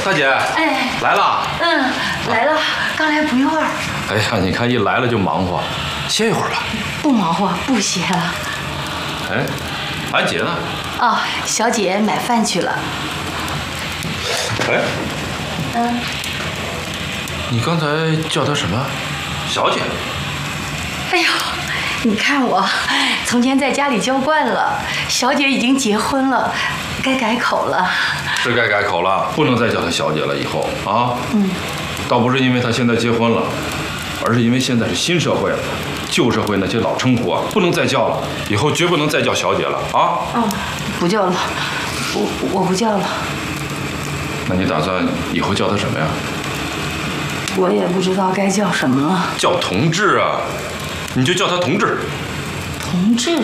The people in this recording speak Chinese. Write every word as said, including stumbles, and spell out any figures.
大姐， 哎， 来了。 嗯，来了，刚来不一会儿。 哎呀，你看一来了就忙活，歇一会儿吧。 不忙活，不歇了。 哎，安姐呢？ 哦，小姐买饭去了。 哎， 嗯， 你刚才叫她什么？小姐？ 哎呦，你看我，从前在家里教惯了，小姐已经结婚了，该改口了。 是该改口了，不能再叫她小姐了。以后啊， 嗯， 倒不是因为她现在结婚了，而是因为现在是新社会了，旧社会那些老称呼啊，不能再叫了，以后绝不能再叫小姐了啊。 嗯，不叫了，我我不叫了。 那你打算以后叫她什么呀？ 我也不知道该叫什么了。 叫同志啊，你就叫她同志。 同志。